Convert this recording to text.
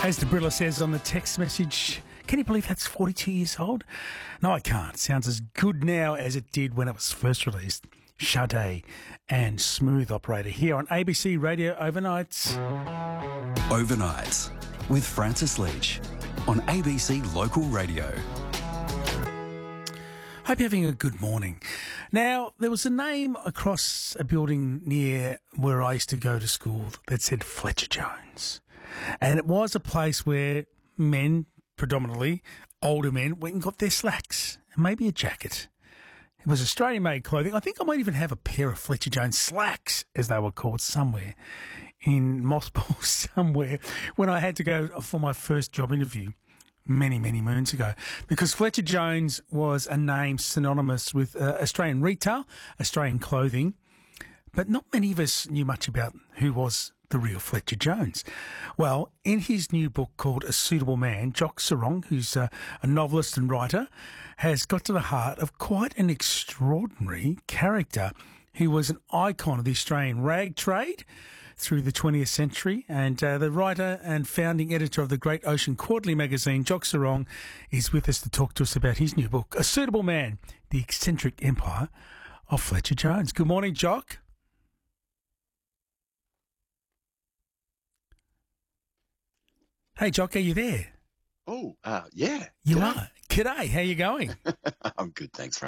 As Debrilla says on the text message, can you believe that's 42 years old? No, I can't. Sounds as good now as it did when it was first released. Sade and Smooth Operator here on ABC Radio Overnights. Overnights with Francis Leach on ABC Local Radio. Hope you're having a good morning. Now, there was a name across a building near where I used to go to school that said Fletcher Jones. And it was a place where men, predominantly older men, went and got their slacks and maybe a jacket. It was Australian-made clothing. I think I might even have a pair of Fletcher Jones slacks, as they were called, somewhere in Mossball, somewhere, when I had to go for my first job interview many, many moons ago. Because Fletcher Jones was a name synonymous with Australian retail, Australian clothing, but not many of us knew much about who was the real Fletcher Jones. Well, in his new book called A Suitable Man, Jock Serong, who's a novelist and writer, has got to the heart of quite an extraordinary character who was an icon of the Australian rag trade through the 20th century. And the writer and founding editor of the Great Ocean Quarterly magazine, Jock Serong, is with us to talk to us about his new book, A Suitable Man, The Eccentric Empire of Fletcher Jones. Good morning, Jock. Hey, Jock, are you there? Oh, yeah. You G'day. are. G'day. How you going? I'm good, thanks,